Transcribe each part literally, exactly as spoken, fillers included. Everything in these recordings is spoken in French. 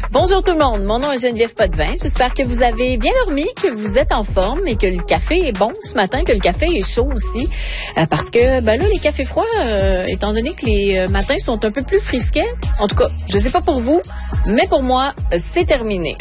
Bonjour tout le monde, mon nom est Geneviève Potvin. J'espère que vous avez bien dormi, que vous êtes en forme et que le café est bon ce matin, que le café est chaud aussi. Euh, parce que ben là, les cafés froids, euh, étant donné que les matins sont un peu plus frisquets, en tout cas, je sais pas pour vous, mais pour moi, c'est terminé.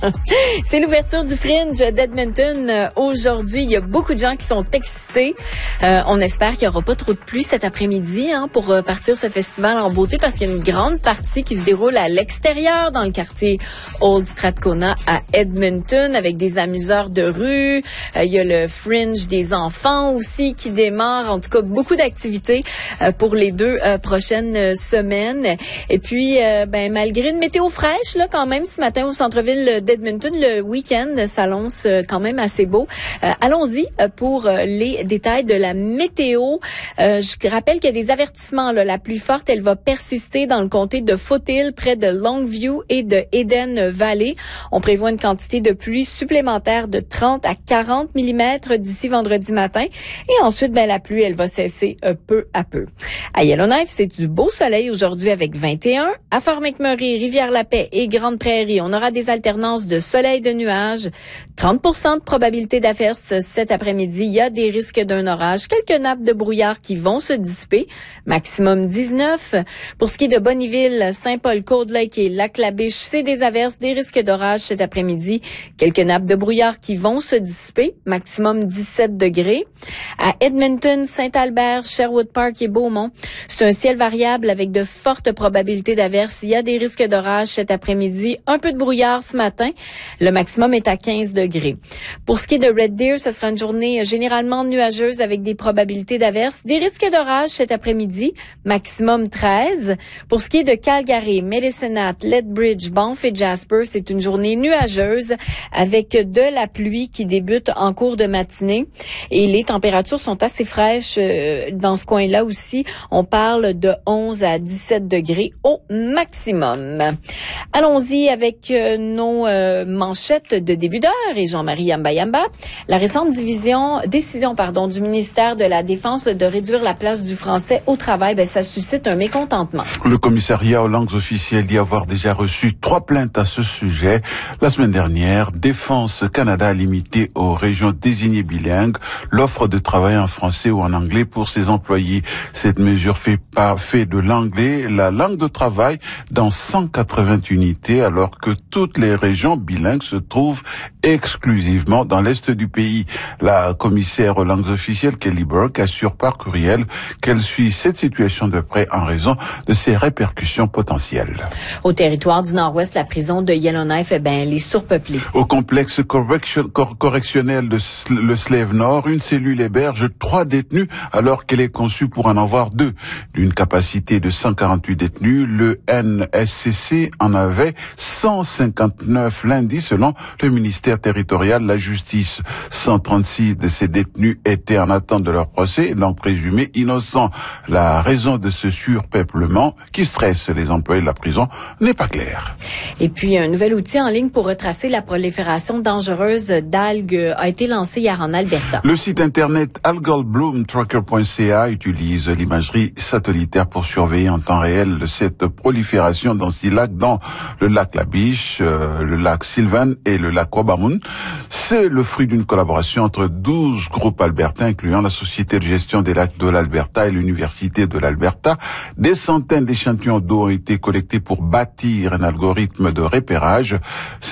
C'est l'ouverture du Fringe d'Edmonton aujourd'hui. Il y a beaucoup de gens qui sont excités. Euh, on espère qu'il n'y aura pas trop de pluie cet après-midi hein, pour euh, partir ce festival en beauté parce qu'il y a une grande partie qui se déroule à l'extérieur dans le quartier Old Strathcona à Edmonton avec des amuseurs de rue. Euh, il y a le Fringe des enfants aussi qui démarre. En tout cas, beaucoup d'activités euh, pour les deux euh, prochaines semaines. Et puis, euh, ben malgré une météo fraîche, là quand même, ce matin au centre-ville d'Edmonton, le week-end s'annonce euh, quand même assez beau. Euh, allons-y euh, pour euh, les détails de la météo. Euh, je rappelle qu'il y a des avertissements. Là. La pluie forte, elle va persister dans le comté de Foothill, près de Longview et de Eden Valley. On prévoit une quantité de pluie supplémentaire de trente à quarante millimètres d'ici vendredi matin. Et ensuite, ben, la pluie, elle va cesser euh, peu à peu. À Yellowknife, c'est du beau soleil aujourd'hui avec vingt et un. À Fort McMurray, Rivière-la-Paix et Grande-Prairie, on aura des alternances de soleil et de nuages. trente pour cent de probabilité d'averse cet après-midi. Il y a des risques d'un orage. Quelques nappes de brouillard qui vont se dissiper. Maximum dix-neuf. Pour ce qui est de Bonnyville, Saint-Paul, Cold Lake et Lac-la-Biche, c'est des averses, des risques d'orage cet après-midi. Quelques nappes de brouillard qui vont se dissiper. Maximum dix-sept degrés. À Edmonton, Saint-Albert, Sherwood Park et Beaumont, c'est un ciel variable avec de fortes probabilités d'averses. Il y a des risques d'orage cet après-midi. Un peu de brouillard ce matin. Le maximum est à quinze degrés. Pour ce qui est de Red Deer, ce sera une journée généralement nuageuse avec des probabilités d'averses. Des risques d'orage cet après-midi. Maximum treize. Pour ce qui est de Calgary, Medicine Hat, Lethbridge, Banff et Jasper, c'est une journée nuageuse avec de la pluie qui débute en cours de matinée. Et les températures sont assez fraîches euh, dans ce coin-là aussi. On parle de onze à dix-sept degrés au maximum. Allons-y avec euh, nos euh, manchettes de début d'heure et Jean-Marie Yamba Yamba. La récente division, décision pardon, du ministère de la Défense de réduire la place du français au travail, ben, ça suscite un mécontentement. Le commissariat aux langues officielles dit avoir déjà reçu trois plaintes à ce sujet. La semaine dernière, Défense Canada a limité aux régions désignées bilingues l'offre de travail en français ou en anglais pour ses employés. Cette mesure fait pas fait de l'anglais la langue de travail dans cent quatre-vingts unités alors que toutes les régions bilingues se trouvent exclusivement dans l'est du pays. La commissaire aux langues officielles Kelly Burke assure par courriel qu'elle suit cette situation de près en raison de ses répercussions potentielles. Au territoire du Nord-Ouest, la prison de Yellowknife, eh ben, elle est surpeuplée. Au complexe correction, cor, correctionnel de le Slave Nord, une cellule héberge trois détenus alors qu'elle est conçue pour en avoir deux. D'une capacité de cent quarante-huit détenus, le N S C C en avait cent cinquante-neuf lundi selon le ministère territorial de la Justice. cent trente-six de ces détenus étaient en attente de leur procès, donc présumés innocents. La raison de ce surpeuplement qui stresse les employés de la prison n'est pas claire. Et puis, un nouvel outil en ligne pour retracer la prolifération dangereuse d'algues a été lancé hier en Alberta. Le site internet algal bloom tracker point c a utilise l'imagerie satellitaire pour surveiller en temps réel cette prolifération dans six lacs, dans le lac La Biche, euh, le lac Sylvan et le lac Wabamun. C'est le fruit d'une collaboration entre douze groupes albertains, incluant la Société de gestion des lacs de l'Alberta et l'Université de l'Alberta. Des centaines d'échantillons d'eau ont été collectés pour bâtir un algorithme de repérage.